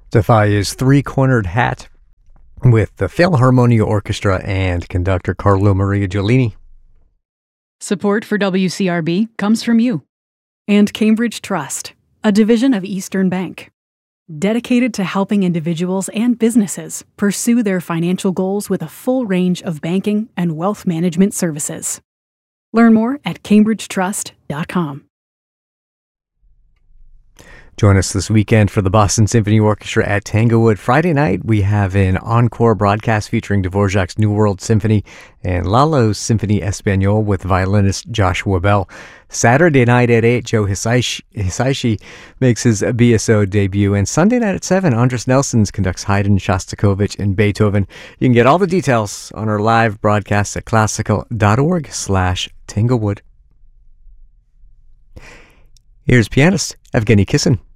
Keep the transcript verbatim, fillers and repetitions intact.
Safaya's Three-Cornered Hat with the Philharmonia Orchestra and conductor Carlo Maria Giolini. Support for W C R B comes from you. And Cambridge Trust, a division of Eastern Bank, dedicated to helping individuals and businesses pursue their financial goals with a full range of banking and wealth management services. Learn more at cambridge trust dot com. Join us this weekend for the Boston Symphony Orchestra at Tanglewood. Friday night, we have an encore broadcast featuring Dvorak's New World Symphony and Lalo's Symphony Espagnole with violinist Joshua Bell. Saturday night at eight, Joe Hisaishi, Hisaishi makes his B S O debut. And Sunday night at seven, Andres Nelsons conducts Haydn, Shostakovich, and Beethoven. You can get all the details on our live broadcast at classical.org slash Tanglewood. Here's pianist Evgeny Kissin.